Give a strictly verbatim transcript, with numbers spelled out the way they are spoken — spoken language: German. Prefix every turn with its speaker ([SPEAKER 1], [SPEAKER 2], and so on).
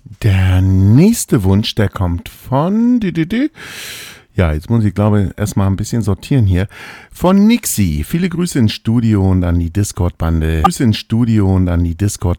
[SPEAKER 1] Der nächste Wunsch, der kommt von... dü, dü, dü. Ja, jetzt muss ich, glaube erstmal ein bisschen sortieren hier. Von Nixie. Viele Grüße ins Studio und an die Discord-Bande. Grüße ins Studio und an die Discord